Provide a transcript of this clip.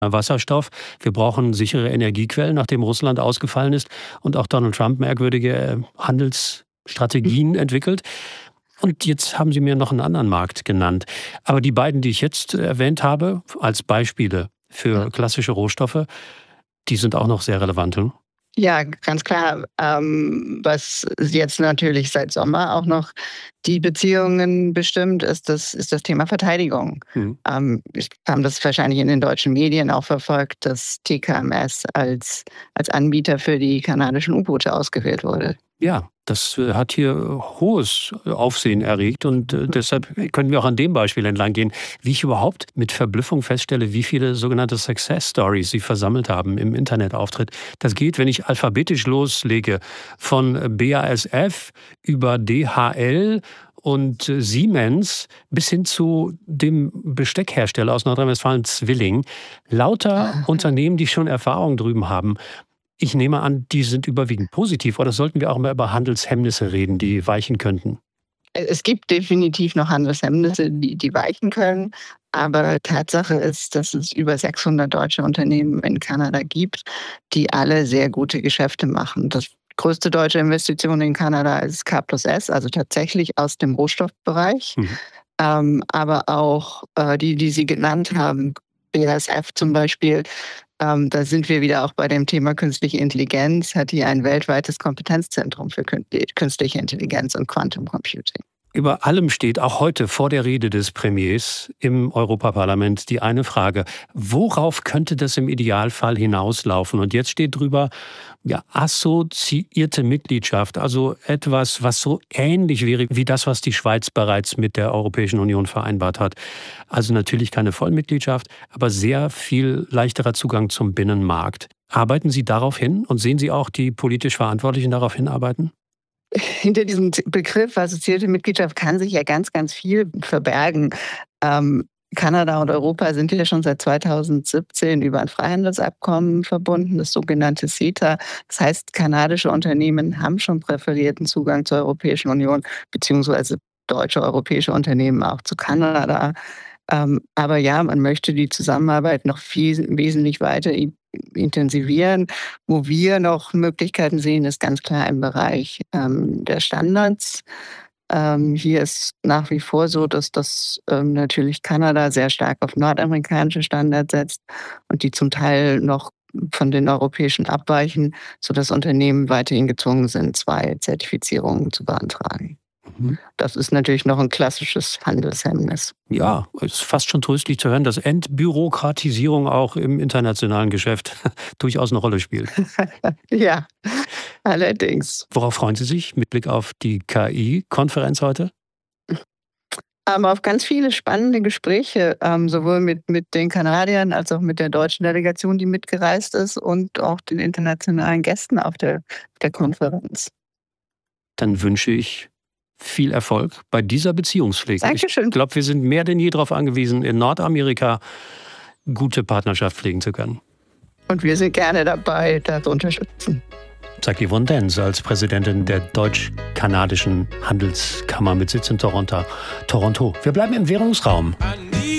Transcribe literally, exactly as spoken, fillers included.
Wasserstoff. Wir brauchen sichere Energiequellen, nachdem Russland ausgefallen ist und auch Donald Trump merkwürdige Handelsstrategien entwickelt. Und jetzt haben Sie mir noch einen anderen Markt genannt. Aber die beiden, die ich jetzt erwähnt habe, als Beispiele für klassische Rohstoffe, die sind auch noch sehr relevant. Hm? Ja, ganz klar. Ähm, was jetzt natürlich seit Sommer auch noch die Beziehungen bestimmt, ist das, ist das Thema Verteidigung. Mhm. Ähm, wir haben das wahrscheinlich in den deutschen Medien auch verfolgt, dass T K M S als, als Anbieter für die kanadischen U-Boote ausgewählt wurde. Ja, das hat hier hohes Aufsehen erregt und deshalb können wir auch an dem Beispiel entlang gehen, wie ich überhaupt mit Verblüffung feststelle, wie viele sogenannte Success Stories Sie versammelt haben im Internetauftritt. Das geht, wenn ich alphabetisch loslege, von B A S F über D H L und Siemens bis hin zu dem Besteckhersteller aus Nordrhein-Westfalen, Zwilling. Lauter Unternehmen, die schon Erfahrung drüben haben. Ich nehme an, die sind überwiegend positiv. Oder sollten wir auch mal über Handelshemmnisse reden, die weichen könnten? Es gibt definitiv noch Handelshemmnisse, die, die weichen können. Aber Tatsache ist, dass es über sechshundert deutsche Unternehmen in Kanada gibt, die alle sehr gute Geschäfte machen. Das größte deutsche Investition in Kanada ist K plus S, also tatsächlich aus dem Rohstoffbereich. Mhm. Ähm, aber auch äh, die, die Sie genannt haben, B A S F zum Beispiel, Ähm, da sind wir wieder auch bei dem Thema künstliche Intelligenz, hat hier ein weltweites Kompetenzzentrum für künstliche Intelligenz und Quantum Computing. Über allem steht auch heute vor der Rede des Premiers im Europaparlament die eine Frage: Worauf könnte das im Idealfall hinauslaufen? Und jetzt steht drüber, ja, assoziierte Mitgliedschaft, also etwas, was so ähnlich wäre wie das, was die Schweiz bereits mit der Europäischen Union vereinbart hat. Also natürlich keine Vollmitgliedschaft, aber sehr viel leichterer Zugang zum Binnenmarkt. Arbeiten Sie darauf hin und sehen Sie auch die politisch Verantwortlichen darauf hinarbeiten? Hinter diesem Begriff assoziierte Mitgliedschaft kann sich ja ganz, ganz viel verbergen. Ähm, Kanada und Europa sind ja schon seit zweitausendsiebzehn über ein Freihandelsabkommen verbunden, das sogenannte CETA. Das heißt, kanadische Unternehmen haben schon präferierten Zugang zur Europäischen Union, beziehungsweise deutsche europäische Unternehmen auch zu Kanada. Ähm, aber ja, man möchte die Zusammenarbeit noch viel, wesentlich weiter intensivieren. Wo wir noch Möglichkeiten sehen, ist ganz klar im Bereich ähm, der Standards. Ähm, hier ist nach wie vor so, dass das ähm, natürlich Kanada sehr stark auf nordamerikanische Standards setzt und die zum Teil noch von den europäischen abweichen, sodass Unternehmen weiterhin gezwungen sind, zwei Zertifizierungen zu beantragen. Das ist natürlich noch ein klassisches Handelshemmnis. Ja, es ist fast schon tröstlich zu hören, dass Entbürokratisierung auch im internationalen Geschäft durchaus eine Rolle spielt. Ja, allerdings. Worauf freuen Sie sich mit Blick auf die K I-Konferenz heute? Ähm, auf ganz viele spannende Gespräche, ähm, sowohl mit, mit den Kanadiern als auch mit der deutschen Delegation, die mitgereist ist, und auch den internationalen Gästen auf der, der Konferenz. Dann wünsche ich viel Erfolg bei dieser Beziehungspflege. Dankeschön. Ich glaube, wir sind mehr denn je darauf angewiesen, in Nordamerika gute Partnerschaft pflegen zu können. Und wir sind gerne dabei, das zu unterstützen. Sagt Yvonne Denz als Präsidentin der deutsch-kanadischen Handelskammer mit Sitz in Toronto. Toronto. Wir bleiben im Währungsraum.